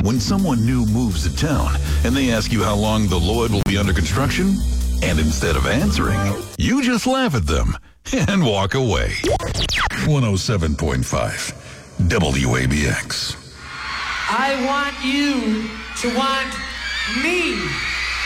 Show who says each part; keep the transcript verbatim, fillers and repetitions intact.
Speaker 1: When someone new moves to town and they ask you how long the Lloyd will be under construction, and instead of answering, you just laugh at them and walk away. one oh seven point five W A B X.
Speaker 2: I want you to want me.